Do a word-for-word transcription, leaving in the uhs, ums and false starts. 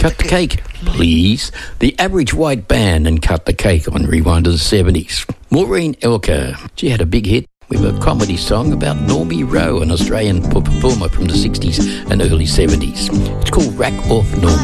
Cut the Cake, please. The Average White Band and Cut the Cake on Rewind of the seventies. Maureen Elker, she had a big hit with a comedy song about Normie Rowe, an Australian performer from the sixties and early seventies. It's called Rack Off Normie.